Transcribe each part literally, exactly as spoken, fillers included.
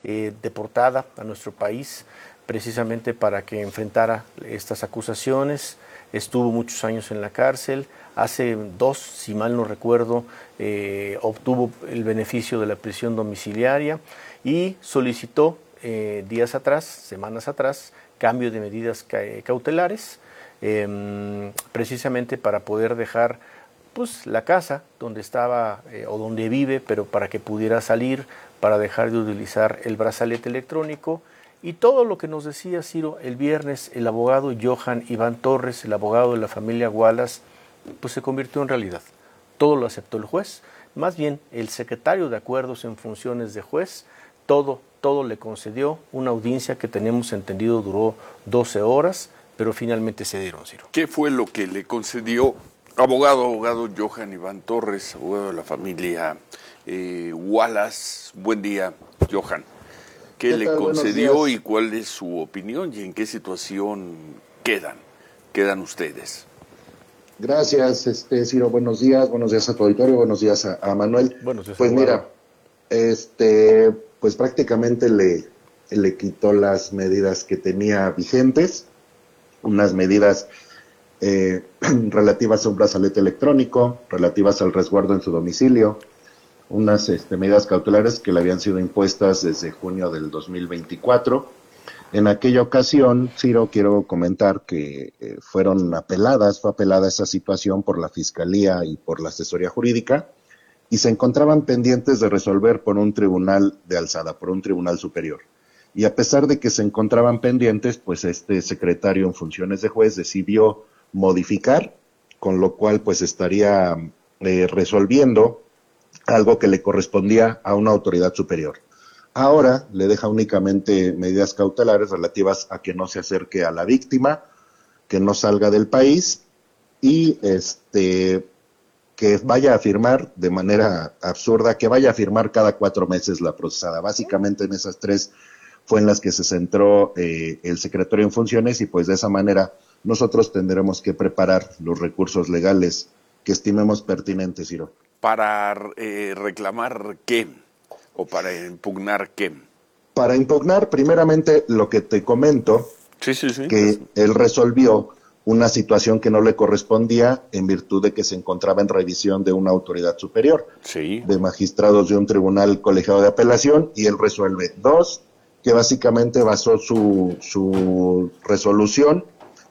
eh, deportada a nuestro país precisamente para que enfrentara estas acusaciones. Estuvo muchos años en la cárcel. Hace dos, si mal no recuerdo, eh, obtuvo el beneficio de la prisión domiciliaria y solicitó eh, días atrás, semanas atrás, cambio de medidas ca cautelares, eh, precisamente para poder dejar pues, la casa donde estaba eh, o donde vive, pero para que pudiera salir, para dejar de utilizar el brazalete electrónico. Y todo lo que nos decía Ciro el viernes, el abogado Johan Iván Torres, el abogado de la familia Wallace, pues se convirtió en realidad. Todo lo aceptó el juez, más bien el secretario de Acuerdos en funciones de juez, todo, todo le concedió. Una audiencia que tenemos entendido duró doce horas, pero finalmente se dieron, Ciro. ¿Qué fue lo que le concedió, abogado, abogado Johan Iván Torres, abogado de la familia eh, Wallace? Buen día, Johan. ¿Qué, ¿Qué le concedió y cuál es su opinión y en qué situación quedan, quedan ustedes? Gracias, este, Ciro. Buenos días, buenos días a tu auditorio, buenos días a, a Manuel. Buenos días, pues abogado. Mira, este, pues prácticamente le, le quitó las medidas que tenía vigentes, unas medidas eh, relativas a un brazalete electrónico, relativas al resguardo en su domicilio, unas este, medidas cautelares que le habían sido impuestas desde junio del dos mil veinticuatro. En aquella ocasión, Ciro, quiero comentar que eh, fueron apeladas, fue apelada esa situación por la Fiscalía y por la Asesoría Jurídica, y se encontraban pendientes de resolver por un tribunal de alzada, por un tribunal superior. Y a pesar de que se encontraban pendientes, pues este secretario en funciones de juez decidió modificar, con lo cual pues estaría eh, resolviendo algo que le correspondía a una autoridad superior. Ahora le deja únicamente medidas cautelares relativas a que no se acerque a la víctima, que no salga del país y este que vaya a firmar de manera absurda, que vaya a firmar cada cuatro meses la procesada. Básicamente en esas tres fue en las que se centró eh, el secretario en funciones y pues de esa manera nosotros tendremos que preparar los recursos legales que estimemos pertinentes, Ciro. ¿Para eh, reclamar qué? ¿O para impugnar qué? Para impugnar, primeramente, lo que te comento, sí, sí, sí. que él resolvió una situación que no le correspondía en virtud de que se encontraba en revisión de una autoridad superior, sí. de magistrados de un tribunal colegiado de apelación, y él resuelve. Dos, que básicamente basó su, su resolución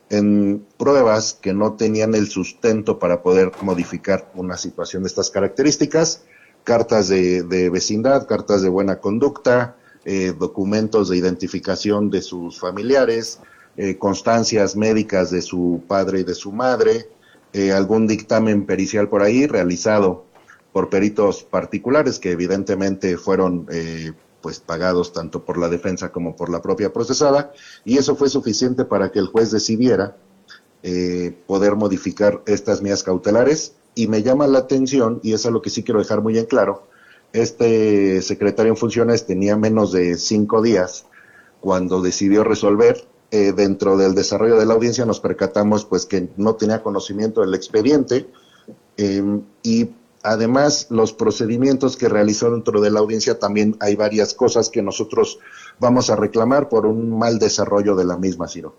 en pruebas que no tenían el sustento para poder modificar una situación de estas características, cartas de, de vecindad, cartas de buena conducta, eh, documentos de identificación de sus familiares, eh, constancias médicas de su padre y de su madre, eh, algún dictamen pericial por ahí realizado por peritos particulares que evidentemente fueron eh, pues pagados tanto por la defensa como por la propia procesada, y eso fue suficiente para que el juez decidiera eh, poder modificar estas medidas cautelares. Y me llama la atención, y eso es lo que sí quiero dejar muy en claro, este secretario en funciones tenía menos de cinco días cuando decidió resolver. Eh, dentro del desarrollo de la audiencia nos percatamos pues que no tenía conocimiento del expediente eh, y además los procedimientos que realizó dentro de la audiencia también hay varias cosas que nosotros vamos a reclamar por un mal desarrollo de la misma, Ciro.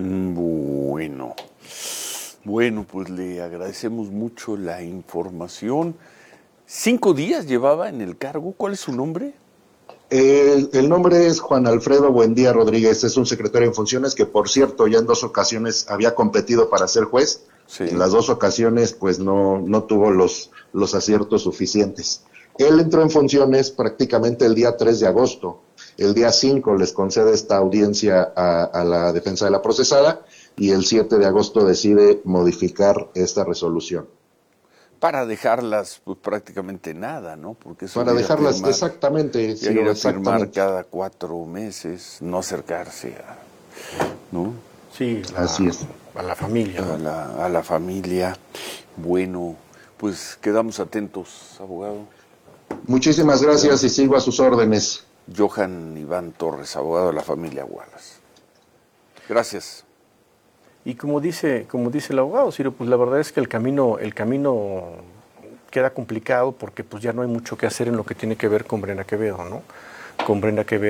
Bueno. Bueno, pues le agradecemos mucho la información. ¿Cinco días llevaba en el cargo? ¿Cuál es su nombre? Eh, el nombre es Juan Alfredo Buendía Rodríguez, es un secretario en funciones que, por cierto, ya en dos ocasiones había competido para ser juez. Sí. En las dos ocasiones, pues no, no tuvo los, los aciertos suficientes. Él entró en funciones prácticamente el día tres de agosto. El día cinco les concede esta audiencia a, a la defensa de la procesada, y el siete de agosto decide modificar esta resolución. Para dejarlas pues prácticamente nada, ¿no? Porque eso Para dejarlas, firmar, exactamente. Sí, ir a firmar cada cuatro meses, no acercarse a, ¿no? Sí, a, así es. A la familia. A la, a la familia. Bueno, pues quedamos atentos, abogado. Muchísimas gracias y sigo a sus órdenes. Johan Iván Torres, abogado de la familia Wallace. Gracias. Y como dice, como dice el abogado, Ciro, pues la verdad es que el camino, el camino queda complicado porque pues ya no hay mucho que hacer en lo que tiene que ver con Brenda Quevedo, ¿no? Con Brenda Quevedo.